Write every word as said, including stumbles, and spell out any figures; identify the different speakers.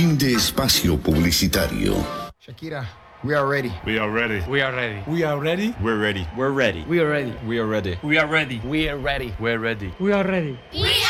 Speaker 1: Fin de espacio publicitario.
Speaker 2: Shakira, we are ready.
Speaker 3: We are ready.
Speaker 4: We are ready.
Speaker 5: We are ready.
Speaker 3: We're ready.
Speaker 5: We're ready.
Speaker 4: We are ready.
Speaker 5: We are ready.
Speaker 4: We are ready.
Speaker 5: We are ready.
Speaker 4: We're ready.
Speaker 6: We are ready.
Speaker 7: We are